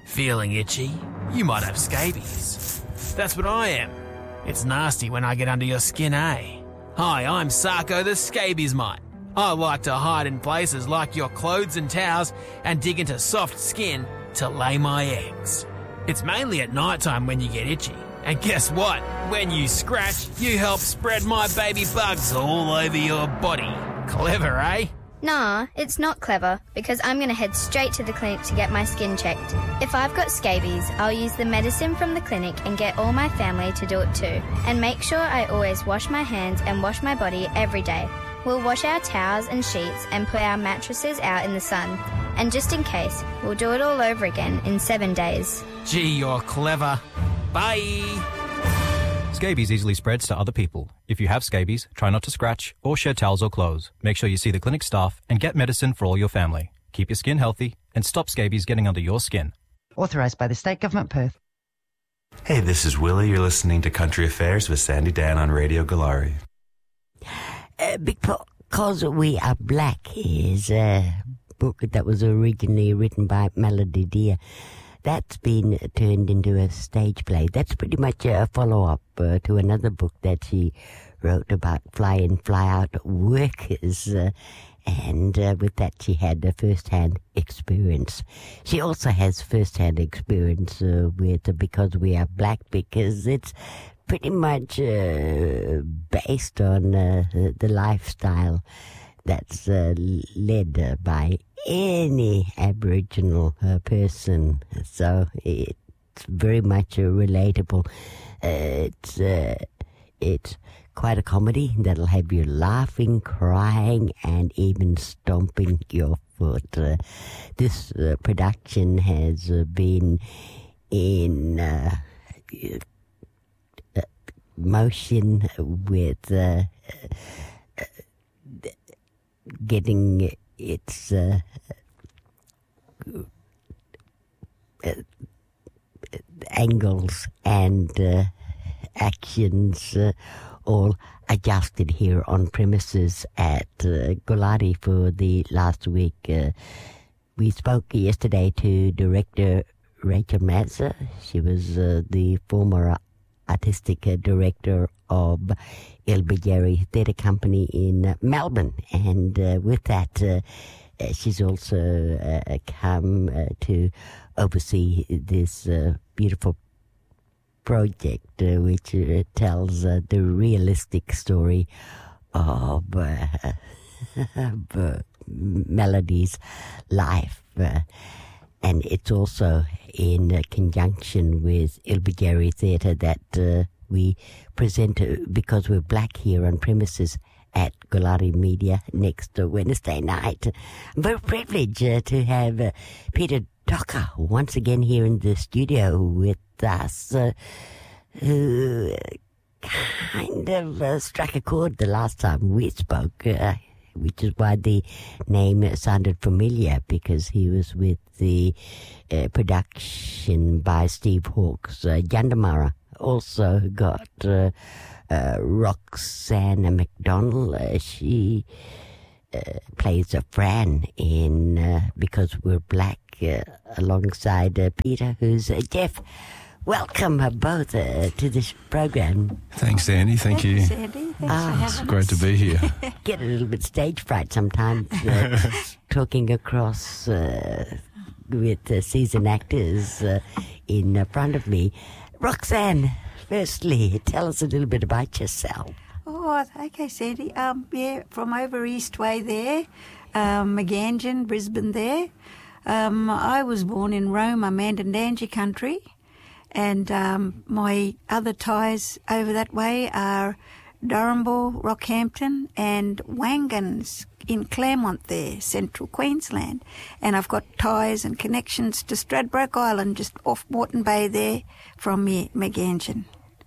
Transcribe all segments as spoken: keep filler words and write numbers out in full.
Feeling itchy? You might have scabies. That's what I am. It's nasty when I get under your skin, eh? Hi, I'm Sarko the Scabies Mite. I like to hide in places like your clothes and towels and dig into soft skin to lay my eggs. It's mainly at night time when you get itchy. And guess what? When you scratch, you help spread my baby bugs all over your body. Clever, eh? Nah, it's not clever, because I'm going to head straight to the clinic to get my skin checked. If I've got scabies, I'll use the medicine from the clinic and get all my family to do it too. And make sure I always wash my hands and wash my body every day. We'll wash our towels and sheets and put our mattresses out in the sun. And just in case, we'll do it all over again in seven days. Gee, you're clever. Bye! Scabies easily spreads to other people. If you have scabies, try not to scratch or shed towels or clothes. Make sure you see the clinic staff and get medicine for all your family. Keep your skin healthy and stop scabies getting under your skin. Authorised by the State Government, Perth. Hey, this is Willie. You're listening to Country Affairs with Sandy Dan on Radio Galari. Uh, Because We Are Black is a book that was originally written by Melody Deer. That's been turned into a stage play. That's pretty much a follow-up uh, to another book that she wrote about fly-in, fly-out workers. Uh, and uh, with that, she had a first-hand experience. She also has first-hand experience uh, with uh, Because We Are Black, because it's pretty much uh, based on uh, the lifestyle that's uh, led uh, by any Aboriginal uh, person. So it's very much uh, relatable. Uh, it's uh, it's quite a comedy that'll have you laughing, crying, and even stomping your foot. Uh, this uh, production has uh, been in uh, uh, motion with uh, uh, getting its uh, uh, angles and uh, actions uh, all adjusted here on premises at uh, Galati for the last week. Uh, we spoke yesterday to director Rachel Mazza. She was uh, the former artistic uh, director of Ilbigeri Theatre Company in uh, Melbourne, and uh, with that uh, uh, she's also uh, come uh, to oversee this uh, beautiful project uh, which uh, tells uh, the realistic story of uh, uh, Melody's life. Uh, and it's also in uh, conjunction with Ilbigeri Theatre that uh, we present uh, Because We're Black here on premises at Galari Media next uh, Wednesday night. I'm very privileged uh, to have uh, Peter Docker once again here in the studio with us, uh, who kind of uh, struck a chord the last time we spoke, uh, which is why the name sounded familiar, because he was with the uh, production by Steve Hawkes. Uh, Yandamara also got uh, uh, Roxanne McDonald. Uh, she uh, plays a Fran in uh, Because We're Black, uh, alongside uh, Peter, who's uh, Jeff. Welcome uh, both uh, to this program. Thanks, Sandy. Thank, Thank you. Sandy. Thanks oh, for having It's us. great to be here. Get a little bit stage fright sometimes, uh, talking across uh, with uh, seasoned actors uh, in uh, front of me. Roxanne, firstly, tell us a little bit about yourself. Oh, okay, Sandy. Um, yeah, from over East Way there, um, Maganjan, Brisbane there. Um, I was born in Roma, Mandindangi country, and um, my other ties over that way are Durrumble, Rockhampton, and Wangans in Claremont there, central Queensland. And I've got ties and connections to Stradbroke Island, just off Moreton Bay there, from me, Maganjan.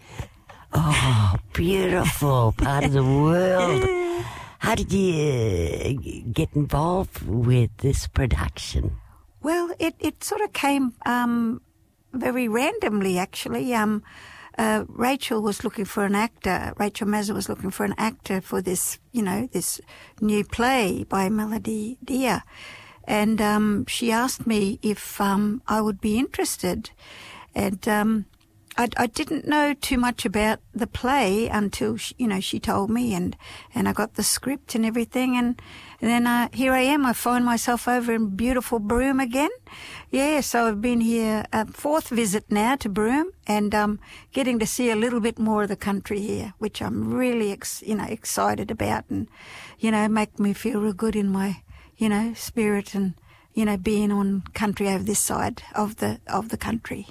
Oh, beautiful part of the world. How did you uh, get involved with this production? Well, it, it sort of came um, very randomly, actually. Um, uh, Rachel was looking for an actor. Rachel Mazza was looking for an actor for this, you know, this new play by Melody Deer. and um, she asked me if um, I would be interested. And um, I, I didn't know too much about the play until, she, you know, she told me, and, and I got the script and everything, and, and then uh, here I am. I find myself over in beautiful Broome again. Yeah, so I've been here a fourth visit now to Broome, and um, getting to see a little bit more of the country here, which I'm really, ex- you know, excited about, and, you know, make me feel real good in my, you know, spirit, and, you know, being on country over this side of the of the country.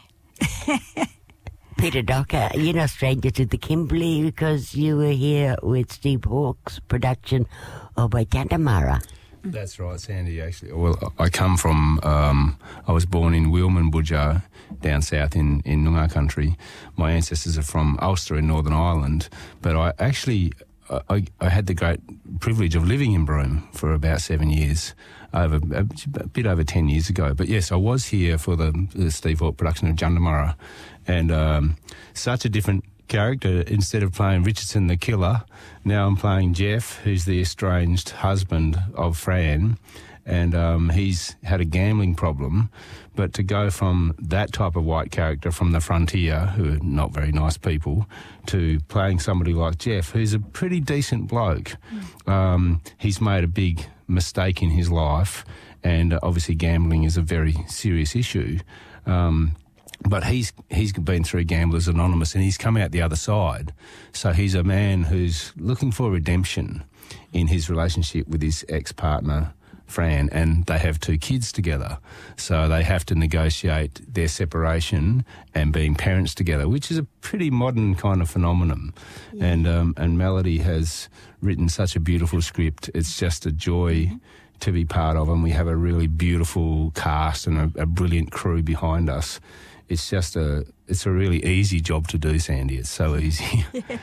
Peter Docker, you're no stranger to the Kimberley because you were here with Steve Hawke's production of Gandamara. That's right, Sandy, actually. Well, I come from, um, I was born in Wheelman Budjar, down south in, in Noongar country. My ancestors are from Ulster in Northern Ireland, but I actually, I, I had the great privilege of living in Broome for about seven years, over a bit over ten years ago. But yes, I was here for the, the Steve Hawke production of Gundamara, and um, such a different character. Instead of playing Richardson the killer, now I'm playing Jeff, who's the estranged husband of Fran, and um, he's had a gambling problem. But to go from that type of white character from the frontier, who are not very nice people, to playing somebody like Jeff, who's a pretty decent bloke. Mm. Um, he's made a big mistake in his life, and uh, obviously gambling is a very serious issue. Um, But he's he's been through Gamblers Anonymous, and he's come out the other side. So he's a man who's looking for redemption in his relationship with his ex-partner, Fran, and they have two kids together. So they have to negotiate their separation and being parents together, which is a pretty modern kind of phenomenon. Yeah. And um, and Melody has written such a beautiful script. It's just a joy mm-hmm. to be part of, and we have a really beautiful cast and a, a brilliant crew behind us. It's just a, it's a really easy job to do, Sandy. It's so easy.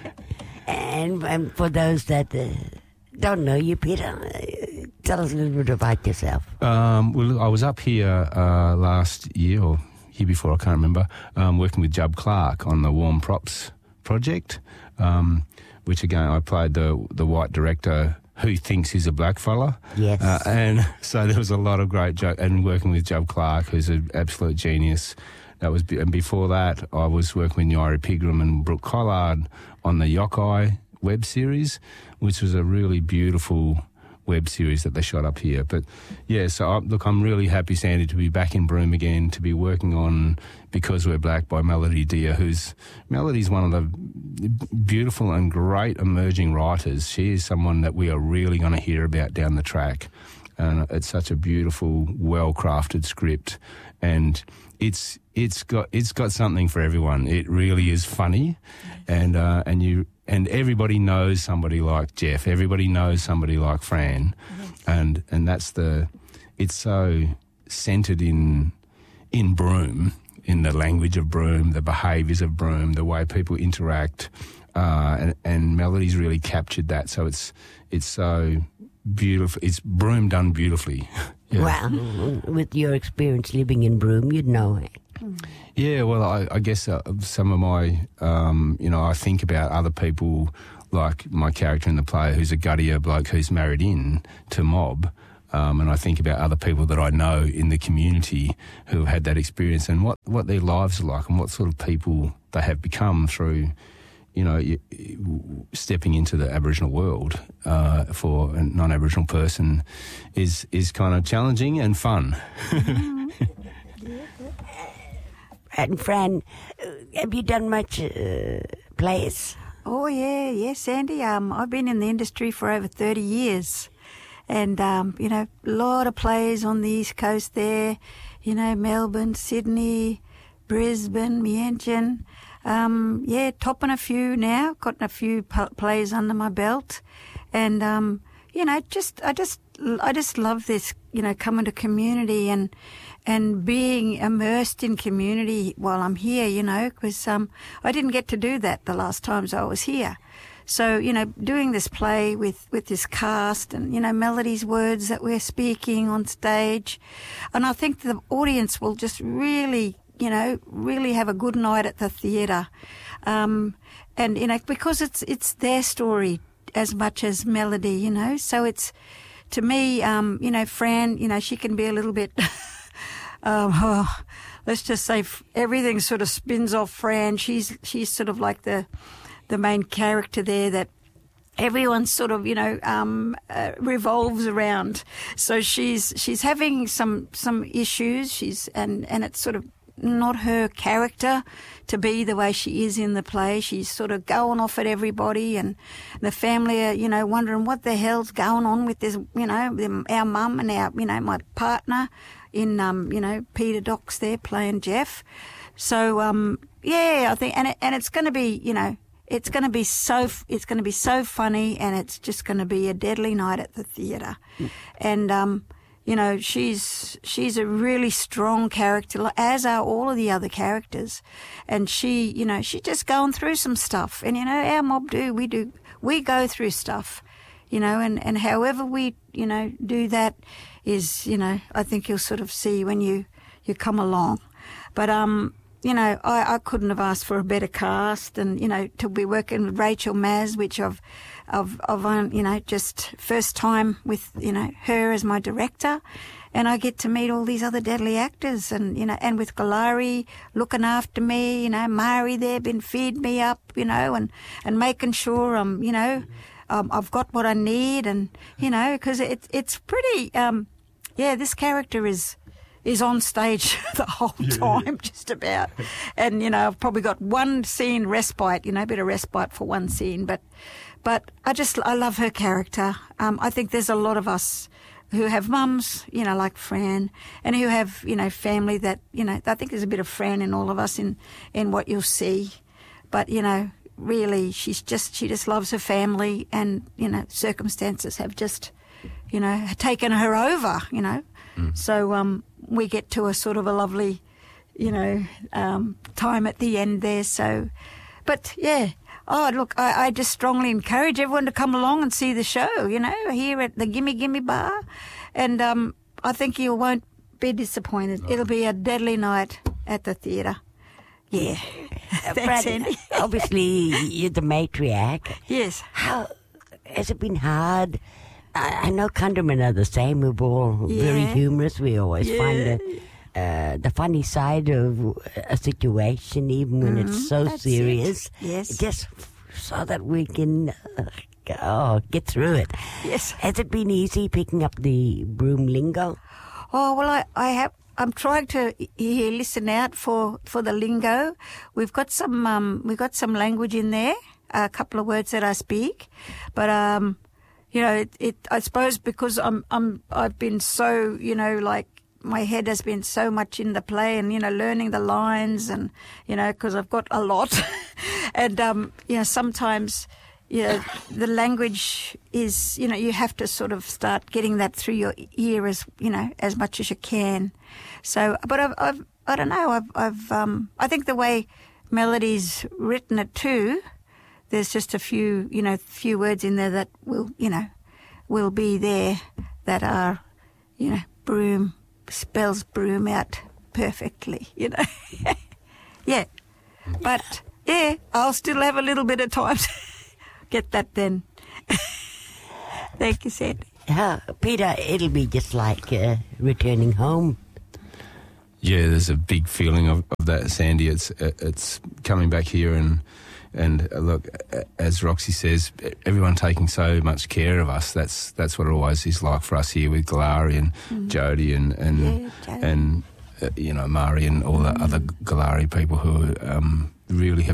and, and for those that uh, don't know you, Peter, uh, tell us a little bit about yourself. Um, well, I was up here uh, last year, or year before, I can't remember, um, working with Jub Clark on the Warm Props project, um, which again, I played the the white director who thinks he's a black fella. Yes. Uh, and so there was a lot of great joke, and working with Jub Clark, who's an absolute genius. That was, and before that, I was working with Nyari Pigram and Brooke Collard on the Yokai web series, which was a really beautiful web series that they shot up here. But yeah, so I, look, I'm really happy, Sandy, to be back in Broome again, to be working on Because We're Black by Melody Deer, who's, Melody's one of the beautiful and great emerging writers. She is someone that we are really going to hear about down the track. And it's such a beautiful, well-crafted script, and it's it's got it's got something for everyone. It really is funny, and uh, and you and everybody knows somebody like Jeff. Everybody knows somebody like Fran, mm-hmm. and and that's the. It's so centred in in Broome, in the language of Broome, the behaviours of Broome, the way people interact, uh, and and Melody's really captured that. So it's it's so. Beautiful. It's Broome done beautifully. Yeah. Well, with your experience living in Broome, you'd know it. Yeah, well, I, I guess uh, some of my, um, you know, I think about other people like my character in the play who's a guttier bloke who's married in to mob. Um, and I think about other people that I know in the community who have had that experience and what, what their lives are like and what sort of people they have become through, you know, stepping into the Aboriginal world uh, for a non-Aboriginal person is is kind of challenging and fun. Mm-hmm. And Fran, have you done much uh, plays? Oh yeah, yes, Sandy. Um, I've been in the industry for over thirty years, and um, you know, a lot of plays on the East Coast there. You know, Melbourne, Sydney, Brisbane, Meanjin. Um, yeah, topping a few now, gotten a few p- plays under my belt, and um, you know, just I just I just love this, you know, coming to community and and being immersed in community while I'm here, you know, because um, I didn't get to do that the last times I was here. So, you know, doing this play with, with this cast and, you know, Melody's words that we're speaking on stage, and I think the audience will just really, you know, really have a good night at the theatre. Um, and, you know, because it's it's their story as much as Melody, you know, so it's to me, um, you know, Fran, you know, she can be a little bit, um, oh, let's just say f- everything sort of spins off Fran. She's she's sort of like the the main character there that everyone sort of, you know, um, uh, revolves around. So she's she's having some some issues. She's and and it's sort of not her character to be the way she is in the play. She's sort of going off at everybody, and the family are, you know, wondering what the hell's going on with this, you know, them, our mum and our, you know, my partner in, um, you know, Peter Docks there playing Jeff. So, um, yeah, I think, and it, and it's going to be, you know, it's going to be so, it's going to be so funny, and it's just going to be a deadly night at the theatre. Mm. And, um, you know, she's she's a really strong character, as are all of the other characters. And she, you know, she's just going through some stuff. And, you know, our mob do, we do, we go through stuff, you know, and, and however we, you know, do that is, you know, I think you'll sort of see when you, you come along. But, um, you know, I, I couldn't have asked for a better cast, and, you know, to be working with Rachel Maz, which I've, I've, I've, you know, just first time with, you know, her as my director, and I get to meet all these other deadly actors, and, you know, and with Galari looking after me, you know, Mari there been feed me up, you know, and, and making sure I'm, you know, um, I've got what I need, and, you know, because it, it's pretty, um, yeah, this character is, is on stage the whole time, yeah. just about. And, you know, I've probably got one scene respite, you know, a bit of respite for one scene. But but I just, I love her character. Um, I think there's a lot of us who have mums, you know, like Fran, and who have, you know, family that, you know, I think there's a bit of Fran in all of us in, in what you'll see. But, you know, really, she's just, she just loves her family, and, you know, circumstances have just, you know, taken her over, you know. Mm. So, um, we get to a sort of a lovely, you know, um, time at the end there. So, but yeah, oh, look, I, I just strongly encourage everyone to come along and see the show, you know, here at the Gimme Gimme Bar. And um, I think you won't be disappointed. No. It'll be a deadly night at the theatre. Yeah. Uh, Thanks, Andy. Obviously, you're the matriarch. Yes. How has it been hard? I, I know countrymen are the same. We're all yeah. very humorous. We always yeah. find the, uh, the funny side of a situation, even when mm-hmm. it's so That's serious. It. Yes. Just so that we can uh, oh, get through it. Yes. Has it been easy picking up the broom lingo? Oh, well, I, I have. I'm trying to here listen out for, for the lingo. We've got some um, we've got some language in there, a couple of words that I speak, but um. You know, it, it, I suppose because I'm, I'm, I've been so, you know, like my head has been so much in the play, and, you know, learning the lines, and, you know, because I've got a lot. And, um, you know, sometimes, you know, the language is, you know, you have to sort of start getting that through your ear as, you know, as much as you can. So, but I've, I've I don't know, I've, I've, um, I think the way Melody's written it too, there's just a few, you know, few words in there that will, you know, will be there that are, you know, broom, spells broom out perfectly, you know. Yeah. But, yeah, I'll still have a little bit of time to get that then. Thank you, Sandy. Uh, Peter, it'll be just like uh, returning home. Yeah, there's a big feeling of, of that, Sandy. It's it's coming back here, and and uh, look, as Roxy says, everyone taking so much care of us. That's that's what it always is like for us here with Galari and mm. Jody and and yeah, Jody. and uh, you know, Mari and all the mm. other Galari people who um, really have